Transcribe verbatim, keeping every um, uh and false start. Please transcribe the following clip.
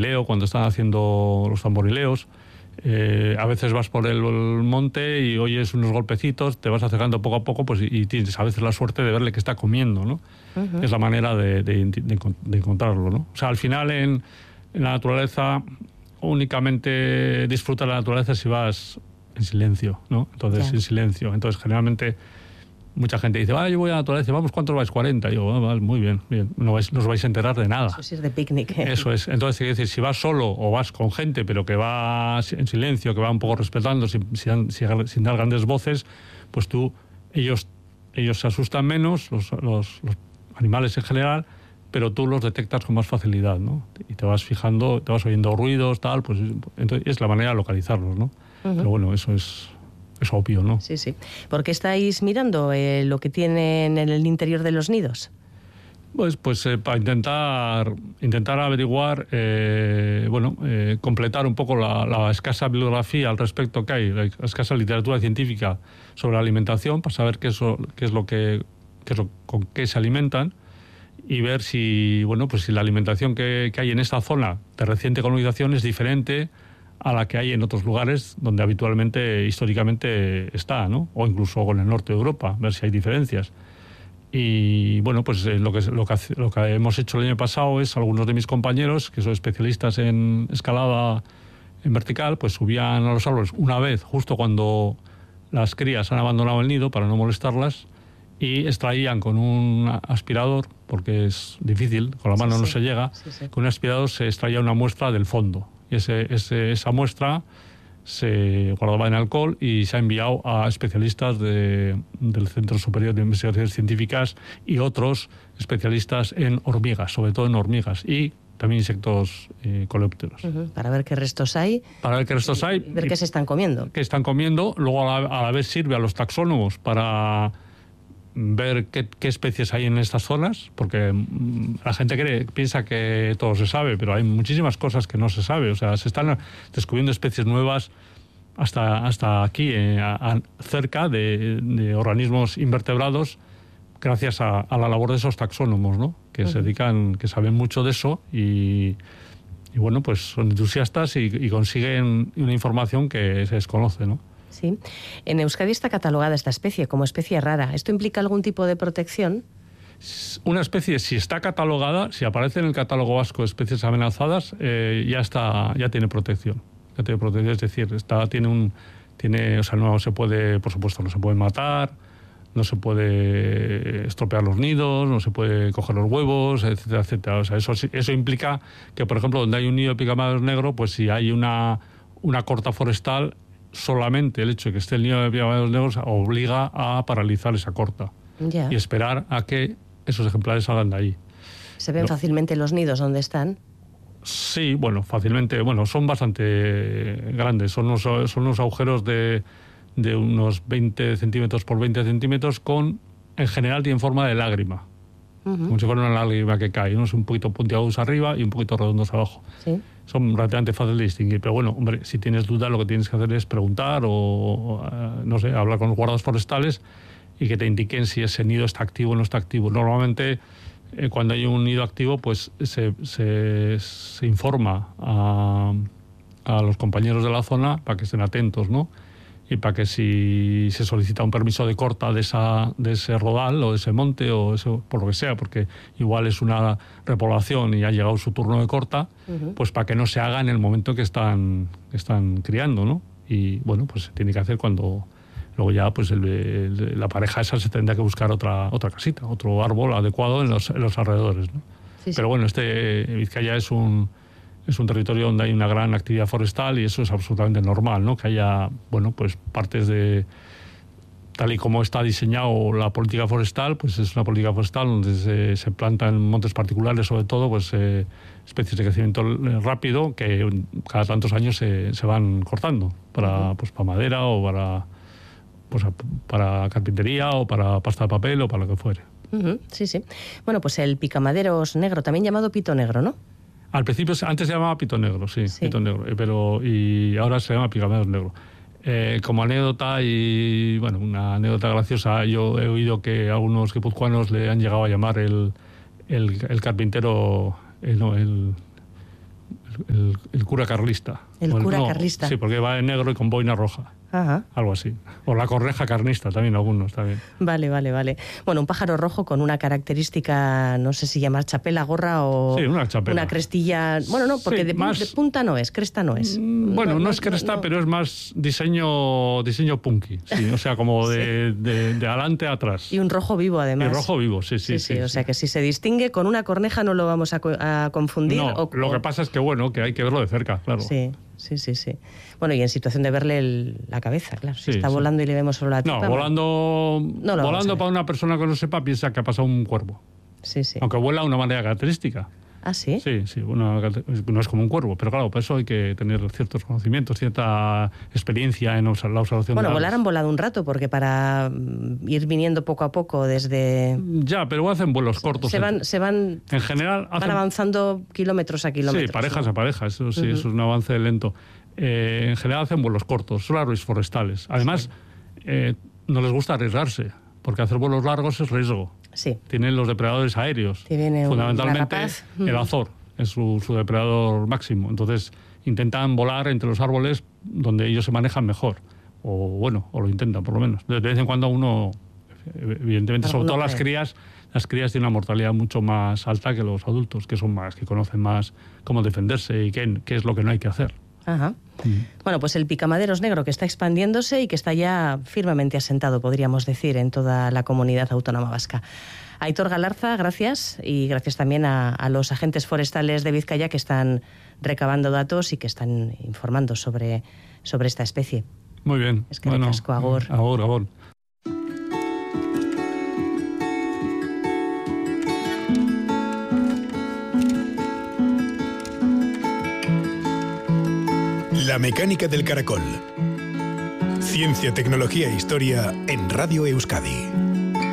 tamborileo, cuando están haciendo los tamborileos. Eh, a veces vas por el, el monte y oyes unos golpecitos, te vas acercando poco a poco, pues y, y tienes a veces la suerte de verle que está comiendo, ¿no? Uh-huh. Es la manera de, de, de, de encontrarlo, ¿no? O sea, al final en, en la naturaleza únicamente disfrutas la naturaleza si vas en silencio, ¿no? Entonces, yeah. en silencio. Entonces, generalmente mucha gente dice, ah, yo voy a la naturaleza, vamos, ¿cuántos vais? cuarenta. Y yo, ah, vale, muy bien, bien. No, vais, no os vais a enterar de nada. Eso sí es de picnic. ¿eh? Eso es. Entonces, quiere decir, si vas solo o vas con gente, pero que va en silencio, que va un poco respetando, sin, sin, sin dar grandes voces, pues tú, ellos, ellos se asustan menos, los, los, los animales en general, pero tú los detectas con más facilidad, ¿no? Y te vas fijando, te vas oyendo ruidos, tal, pues entonces es la manera de localizarlos, ¿no? Uh-huh. Pero bueno, eso es... Es obvio, ¿no? Sí, sí. ¿Por qué estáis mirando eh, lo que tienen en el interior de los nidos? Pues, pues eh, para intentar, intentar averiguar, eh, bueno, eh, completar un poco la, la escasa bibliografía al respecto que hay, la escasa literatura científica sobre la alimentación, para saber qué es, qué es lo que, qué es lo, con qué se alimentan y ver si, bueno, pues si la alimentación que, que hay en esta zona de reciente colonización es diferente a la que hay en otros lugares donde habitualmente, históricamente está, ¿no? O incluso con el norte de Europa, ver si hay diferencias. Y bueno, pues eh, lo, que, lo, que, lo que hemos hecho el año pasado es, algunos de mis compañeros, que son especialistas en escalada en vertical, pues subían a los árboles una vez, justo cuando las crías han abandonado el nido, para no molestarlas, y extraían con un aspirador, porque es difícil, con la mano sí, no sí. se llega, sí, sí. con un aspirador se extraía una muestra del fondo. Y ese, ese, esa muestra se guardaba en alcohol y se ha enviado a especialistas de, del Centro Superior de Investigaciones Científicas y otros especialistas en hormigas, sobre todo en hormigas y también insectos eh, coleópteros. Uh-huh. Para ver qué restos hay. Para ver qué restos hay. Y ver qué se están comiendo. Qué están comiendo. Luego a la, a la vez sirve a los taxónomos para ver qué, qué especies hay en estas zonas, porque la gente cree, piensa que todo se sabe, pero hay muchísimas cosas que no se sabe. O sea, se están descubriendo especies nuevas hasta, hasta aquí, eh, a, a, cerca de, de organismos invertebrados, gracias a, a la labor de esos taxónomos, ¿no? Que uh-huh. se dedican, que saben mucho de eso y, y bueno, pues son entusiastas y, y consiguen una información que se desconoce, ¿no? Sí. En Euskadi está catalogada esta especie como especie rara. ¿Esto implica algún tipo de protección? Una especie, si está catalogada, si aparece en el catálogo vasco de especies amenazadas, eh, ya está, ya tiene protección. Ya tiene protección, es decir, está, tiene un, tiene, o sea, no se puede, por supuesto, no se puede matar, no se puede estropear los nidos, no se puede coger los huevos, etcétera, etcétera. O sea, eso, eso implica que, por ejemplo, donde hay un nido de picamaderos negro, pues si hay una, una corta forestal, solamente el hecho de que esté el nido de picamaderos negros obliga a paralizar esa corta yeah. y esperar a que esos ejemplares salgan de ahí. ¿Se ven no. fácilmente los nidos donde están? Sí, bueno, fácilmente. Bueno, son bastante grandes. Son unos, son unos agujeros de, de unos veinte centímetros por veinte centímetros con, en general, tienen forma de lágrima. Uh-huh. Como si fuera una lágrima que cae. Unos un poquito puntiagudos arriba y un poquito redondos abajo. Sí. Son relativamente fáciles de distinguir, pero bueno, hombre, si tienes duda lo que tienes que hacer es preguntar o, o no sé, hablar con los guardas forestales y que te indiquen si ese nido está activo o no está activo. Normalmente, eh, cuando hay un nido activo, pues se, se, se informa a, a los compañeros de la zona para que estén atentos, ¿no? Y para que si se solicita un permiso de corta de esa de ese rodal o de ese monte o eso, por lo que sea, porque igual es una repoblación y ha llegado su turno de corta, uh-huh. pues para que no se haga en el momento que están que están criando, ¿no? Y bueno, pues se tiene que hacer cuando luego ya pues el, el, la pareja esa se tendrá que buscar otra otra casita, otro árbol adecuado en los, en los alrededores, ¿no? Sí, sí. Pero bueno, este Vizcaya es un Es un territorio donde hay una gran actividad forestal y eso es absolutamente normal, ¿no? Que haya, bueno, pues partes de... Tal y como está diseñado la política forestal, pues es una política forestal donde se, se plantan montes particulares, sobre todo, pues eh, especies de crecimiento rápido que cada tantos años se, se van cortando para, pues, para madera o para, pues, para carpintería o para pasta de papel o para lo que fuere. Uh-huh. Sí, sí. Bueno, pues el picamaderos negro, también llamado pito negro, ¿no? Al principio, antes se llamaba pito negro, sí, sí. pito negro, pero y ahora se llama picamaderos negro. Eh, como anécdota y, bueno, una anécdota graciosa, yo he oído que algunos guipuzcoanos le han llegado a llamar el, el, el carpintero, el, no, el, el, el cura carlista. El o cura no, carlista. Sí, porque va de negro y con boina roja. Ajá. Algo así. O la corneja carnista también, algunos también. Vale, vale, vale. Bueno, un pájaro rojo con una característica, no sé si llamar chapela, gorra o... Sí, una chapela. Una crestilla... Bueno, no, porque Sí, de, más... de punta no es, cresta no es. Bueno, no, no, no es cresta, no, no. pero es más diseño diseño punky. Sí, o sea, como de, sí. de, de adelante a atrás. Y un rojo vivo, además. Y rojo vivo, sí, sí. Sí, sí, sí o sí. sea, que si se distingue con una corneja no lo vamos a, co a confundir. No, o, lo que pasa es que, bueno, que hay que verlo de cerca, claro. Sí. Sí, sí, sí. Bueno, y en situación de verle el, la cabeza, claro. Si sí, está sí. volando y le vemos solo la tripa... No, volando, no volando para una persona que no sepa piensa que ha pasado un cuervo. Sí, sí. Aunque vuela de una manera característica. ¿Ah, sí? Sí, sí. Una, no es como un cuervo, pero claro, para eso hay que tener ciertos conocimientos, cierta experiencia en la observación. Bueno, de volar han volado un rato, porque para ir viniendo poco a poco desde... Ya, pero hacen vuelos cortos. Se van... Se van en general... Van hacen... avanzando kilómetros a kilómetros. Sí, parejas ¿no? a parejas, eso sí, Uh-huh. eso es un avance lento. Eh, en general hacen vuelos cortos, son árboles forestales. Además, sí. eh, no les gusta arriesgarse, porque hacer vuelos largos es riesgo. Sí. Tienen los depredadores aéreos. Tiene fundamentalmente un, el azor es su, su depredador máximo. Entonces intentan volar entre los árboles donde ellos se manejan mejor. O bueno, o lo intentan por lo menos. De vez en cuando uno, evidentemente, sobre todo las crías, las crías tienen una mortalidad mucho más alta que los adultos, que son más, que conocen más cómo defenderse y qué, qué es lo que no hay que hacer. Ajá. Mm. Bueno, pues el picamaderos negro, que está expandiéndose y que está ya firmemente asentado, podríamos decir, en toda la comunidad autónoma vasca. Aitor Galarza, gracias, y gracias también a, a los agentes forestales de Vizcaya que están recabando datos y que están informando sobre, sobre esta especie. Muy bien. Es que bueno, recasco, agor. Agor, agor. La mecánica del caracol. Ciencia, tecnología e historia en Radio Euskadi.